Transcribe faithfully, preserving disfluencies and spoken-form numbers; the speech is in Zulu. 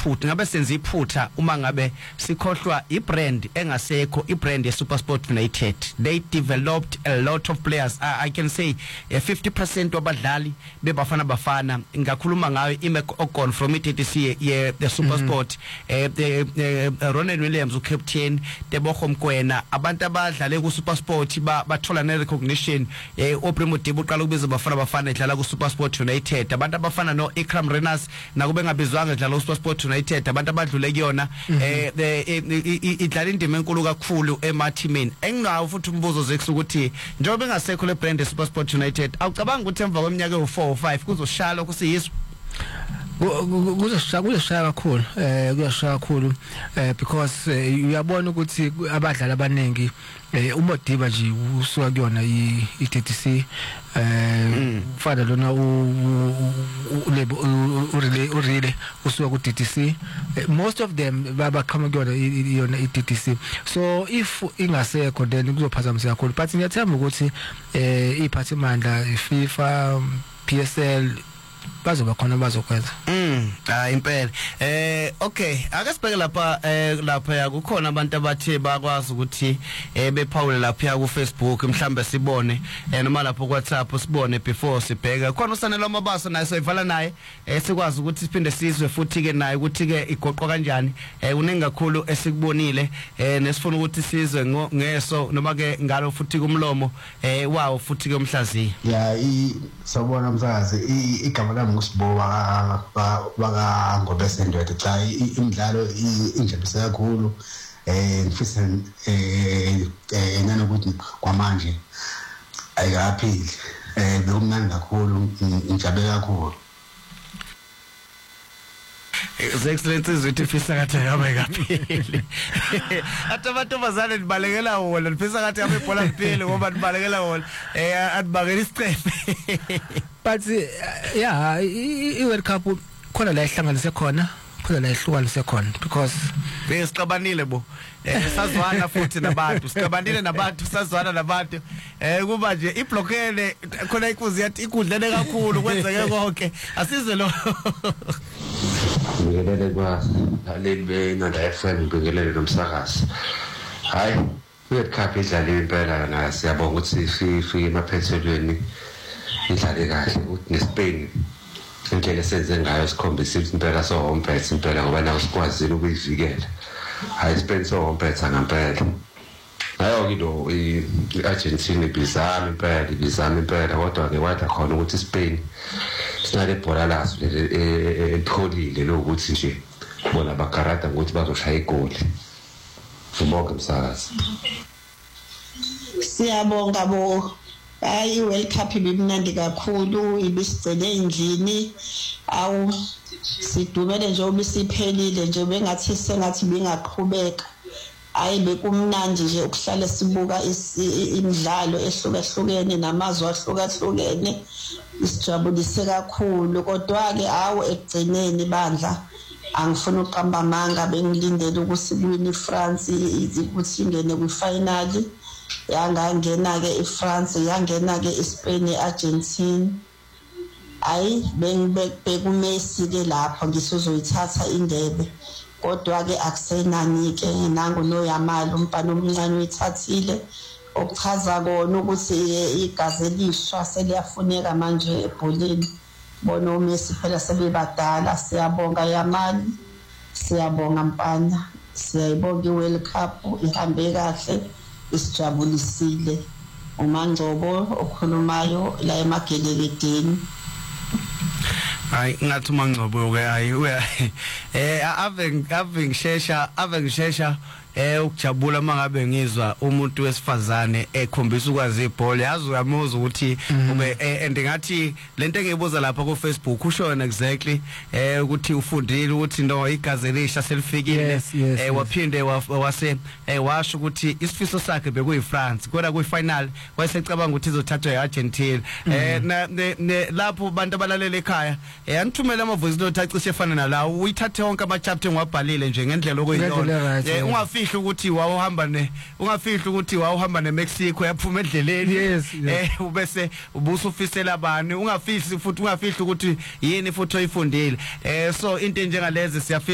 iphutha ngabe senza iphutha uma ngabe sikhohlwa ibrand engasekho ibrand ye SuperSport United. They developed a lot of players. I, I can say uh, fifty percent wabadlali bebafana bafana ngakhuluma ngayo iMac Ocon from i-thirty-C ye the SuperSport eh the Ronald Williams ucaptain Tebogo Mkwena abantu abadlale ku SuperSport ba bathola ne recognition eh oPrimo Dibu uqala ukubiza bafana bafana edlala ku SuperSport United abantu abafana no Ikram Renas nakube ngabizwanga edlala ku SuperSport United abantu abadlule kuyona eh idlala indima enkulu kakhulu emathimeni enginawo futhi umbuzo zeku ukuthi njengoba engasekho le brand SuperSport United awucabanga ukuthi emva kweminyaka ewu-four or five kuzoshala kusiyizwe kuzoshaya kuzoshaya kakhulu eh kuzoshaya kakhulu eh because uyabona ukuthi abadlali abaningi uModiba nje usuka kuyona i-thirty-C eh ufana lona ulebo urile urile usuka ku thirty-C most of them babaqhama kuyona iyona i-thirty-C so if ingasekho then kuzophazamisa kakhulu but ngiyathemba ukuthi eh iphathimandla iFIFA P S L bazoba khona bazokwenza mm ah impela eh okay ake sibheke lapha eh lapha ya kukhona abantu abathe bakwazi ukuthi eh bephawule lapha ya ku Facebook mhlambe sibone eh noma lapha ku WhatsApp sibone before sibheka khona usanelo amabaso naye soyivala naye eh sikwazi ukuthi siphinde sizwe futhi ke naye ukuthi ke igoqwa kanjani eh uningi kakhulu esikubonile eh nesifuna ukuthi sizwe ngeso noma ke ngalo futhi kumlomo eh wawo futhi ke umhlaziyi ya i sabona msakazi igama lami ngusibowa baka ngobese ndoda cha imidlalo injabulisa kakhulu eh ngifisa eh enana ukuthi kwamanje ayikaphili eh bekumnandi kakhulu ngijabe kakhulu His Excellency uthi fisa kathi yabe kaphili atabantomazane nibalekela wona nifisa kathi yabe ibhola liphele ngoba nibalekela wona eh atibakela isicefe but yeah i-World Cup khona la ihlanganise khona khona la ihlukanise khona because besixabanile bo eh sazwana futhi nabantu sixabanile nabantu sazwana nabantu eh kuba nje iblockele khona ikuzi yathi ikudlene kakhulu kwenzeke konke asize lo ngikelele kwa laleli benanda F M ngikelele nomsakazi hayi World Cup idlale impela na siyabonga ukuthi sifike emaphethelweni idlale kahle ukuthi neSpain indlela senze ngayo sikhombisa ukuthi impela so home bet impela ngoba nawo sikwazile ukuyivikela hayi Spain so home bet ngempela hayo kido iArgentina ibizama impela ibizama impela kodwa ke wadla khona ukuthi iSpain sinale bhola laso elipholile lokuthi nje bona bakarata ukuthi bazoshaya igoli sibonga msakazi siyabonga bo hayi World Cup ibimnandi kakhulu ibisigcele endlini awu sidumele nje obisiphelile nje bengathi sengathi bingaqhubeka hayi bekumnandi nje ukuhlala sibuka imidlalo ehlukahlukene namazwe ahlukahlukene isijabulise kakhulu kodwa ke awu egcineni bandla angifuna uqamba amanga bengilindele ukusibuya iFrance ukuthi ingene kwifinal yangangena ke iFrance yangena ke iSpain eArgentina ayi bengibeke kuMessi ke lapho ngisuzoyithatha indebe kodwa ke akusenani ke nangu noyamali umpana omncane uyithathile okuchaza kona ukuthi igazi elishwa seliyafuneka manje ebholeni bona uMessi phela sebebadala siyabonga yamali siyabonga mpana siyayibonga iWorld Cup ihambe kahle isijabulisile uMangcobo okhulumayo la emagelekedeni hayi ngathi uMangcobo ke hayi eh ave ave ngishesha ave ngishesha eh ukujabula mangabe ngizwa umuntu wesifazane ekhombisa ukwazi ibhola yazi uyamuza ukuthi ube endingathi lento engiyibuza lapha ku Facebook ushona exactly eh ukuthi ufundile ukuthi no igazi elisha selifikile eh waphinde wase eh washo ukuthi isifiso sakhe bekuyiFrance kodwa kuyifinal wayesecabanga ukuthi izothathwa eArgentina eh lapho abantu abalalele ekhaya eh angithumela ama voice note acishe efana nalawo uyithathe wonke ama chapter ngwabhalile nje ngendlela okuyiyona eh ungafihli ukuthi wawuhamba ne ungafihli ukuthi wawuhamba neMexico yaphuma endleleni eh ubese ubusufisela bani ungafihli futhi ungafihli ukuthi yini futhi oyifundile eh so into njengalezi siya